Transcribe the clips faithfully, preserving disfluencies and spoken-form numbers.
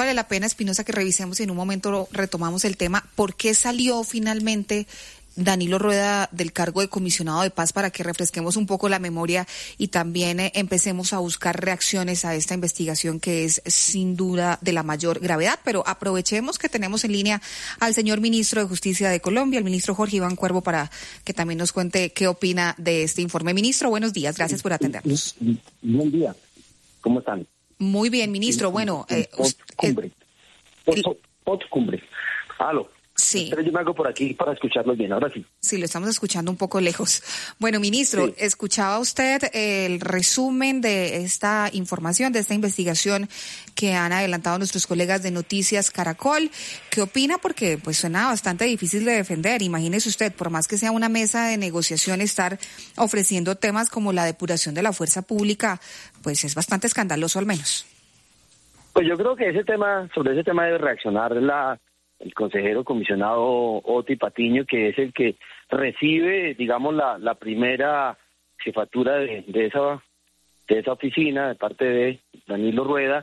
vale la pena, Espinosa, que revisemos y en un momento retomamos el tema. ¿Por qué salió finalmente Danilo Rueda del cargo de comisionado de paz, para que refresquemos un poco la memoria y también eh, empecemos a buscar reacciones a esta investigación que es sin duda de la mayor gravedad? Pero aprovechemos que tenemos en línea al señor ministro de Justicia de Colombia, el ministro Jorge Iván Cuervo, para que también nos cuente qué opina de este informe. Ministro, buenos días, gracias por atendernos. Buen día, ¿cómo están? Muy bien, ministro. Bueno, eh, Postcumbre. Postcumbre. Aló. Sí. Pero yo me hago por aquí para escucharlos bien, ahora sí. Sí, lo estamos escuchando un poco lejos. Bueno, ministro, sí. ¿Escuchaba usted el resumen de esta información, de esta investigación que han adelantado nuestros colegas de Noticias Caracol? ¿Qué opina? Porque pues suena bastante difícil de defender. Imagínese usted, por más que sea una mesa de negociación, estar ofreciendo temas como la depuración de la fuerza pública, pues es bastante escandaloso al menos. Pues yo creo que ese tema, sobre ese tema debe reaccionar la... el consejero comisionado Oti Patiño, que es el que recibe, digamos, la, la primera jefatura de, de esa de esa oficina de parte de Danilo Rueda,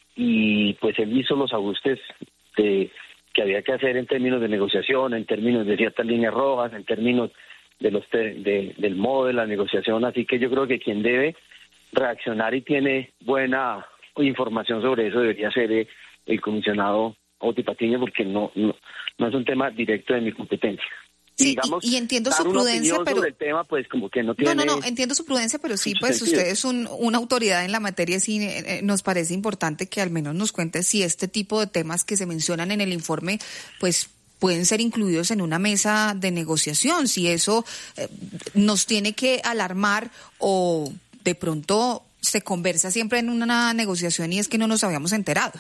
y pues él hizo los ajustes de, que había que hacer en términos de negociación, en términos de ciertas líneas rojas, en términos de los te, de, del modo de la negociación. Así que yo creo que quien debe reaccionar y tiene buena información sobre eso debería ser el, el comisionado Oti Patiño, porque no, no no es un tema directo de mi competencia. Sí, digamos, y, y entiendo su prudencia, pero sobre el tema, pues como que no tiene. No, no, no, entiendo su prudencia, pero sí, pues sentido. Usted es un, una autoridad en la materia, sí eh, nos parece importante que al menos nos cuente si este tipo de temas que se mencionan en el informe, pues pueden ser incluidos en una mesa de negociación, si eso eh, nos tiene que alarmar o de pronto se conversa siempre en una negociación y es que no nos habíamos enterado.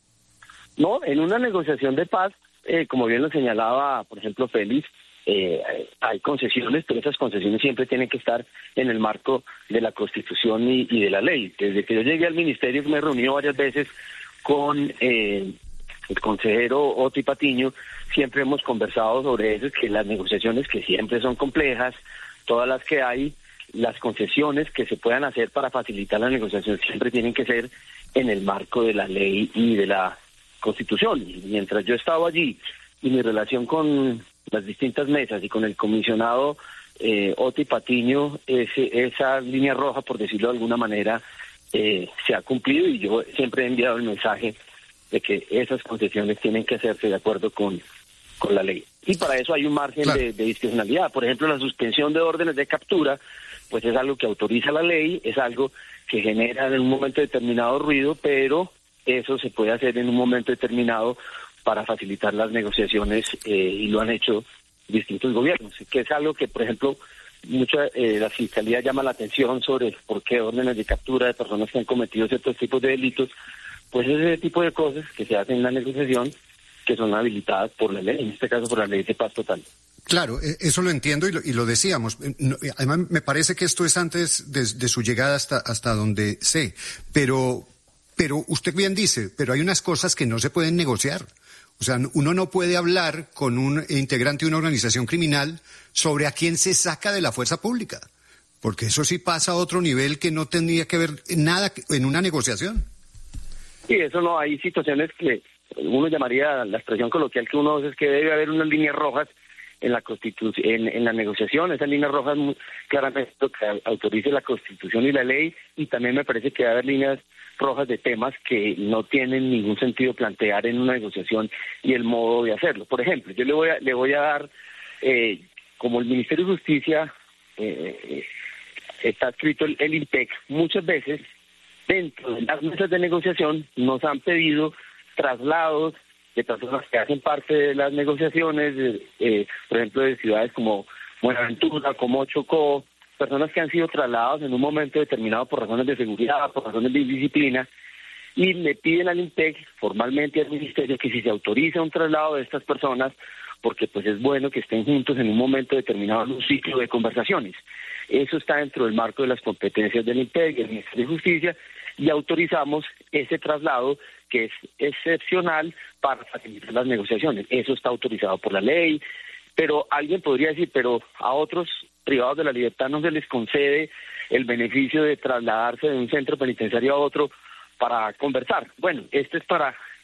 No, en una negociación de paz, eh, como bien lo señalaba, por ejemplo, Félix, eh, hay concesiones, pero esas concesiones siempre tienen que estar en el marco de la Constitución y, y de la ley. Desde que yo llegué al ministerio me he reunido varias veces con eh, el consejero Oti Patiño, siempre hemos conversado sobre eso, que las negociaciones, que siempre son complejas, todas las que hay, las concesiones que se puedan hacer para facilitar la negociación siempre tienen que ser en el marco de la ley y de la Constitución. Y mientras yo estaba allí y mi relación con las distintas mesas y con el comisionado eh, Oti Patiño, ese, esa línea roja, por decirlo de alguna manera, eh, se ha cumplido, y yo siempre he enviado el mensaje de que esas concesiones tienen que hacerse de acuerdo con, con la ley. Y para eso hay un margen claro. de, de discrecionalidad. Por ejemplo, la suspensión de órdenes de captura, pues es algo que autoriza la ley, es algo que genera en un momento determinado ruido, pero eso se puede hacer en un momento determinado para facilitar las negociaciones eh, y lo han hecho distintos gobiernos, que es algo que, por ejemplo, mucha eh, la Fiscalía llama la atención sobre por qué órdenes de captura de personas que han cometido ciertos tipos de delitos, pues es ese tipo de cosas que se hacen en la negociación que son habilitadas por la ley, en este caso por la ley de paz total. Claro, eso lo entiendo y lo, y lo decíamos. Además, me parece que esto es antes de, de su llegada hasta, hasta donde sé, pero... Pero usted bien dice, pero hay unas cosas que no se pueden negociar. O sea, uno no puede hablar con un integrante de una organización criminal sobre a quién se saca de la fuerza pública, porque eso sí pasa a otro nivel que no tendría que ver nada en una negociación. Sí, eso no, hay situaciones que uno llamaría, la expresión coloquial que uno usa es que debe haber unas líneas rojas en la Constitución, en, en la negociación. Esas líneas rojas muy claramente que autorice la Constitución y la ley, y también me parece que debe haber líneas rojas de temas que no tienen ningún sentido plantear en una negociación y el modo de hacerlo. Por ejemplo, yo le voy a le voy a dar, eh, como el Ministerio de Justicia eh, está escrito el, el I N P E C, muchas veces dentro de las mesas de negociación nos han pedido traslados de personas que hacen parte de las negociaciones, eh, por ejemplo, de ciudades como Buenaventura, como Chocó, personas que han sido trasladadas en un momento determinado por razones de seguridad, por razones de disciplina, y le piden al I N P E C formalmente al Ministerio que si se autoriza un traslado de estas personas, porque pues es bueno que estén juntos en un momento determinado en un ciclo de conversaciones. Eso está dentro del marco de las competencias del I N P E C y del Ministerio de Justicia, y autorizamos ese traslado que es excepcional para facilitar las negociaciones. Eso está autorizado por la ley, pero alguien podría decir, pero a otros privados de la libertad no se les concede el beneficio de trasladarse de un centro penitenciario a otro para conversar. Bueno, este es para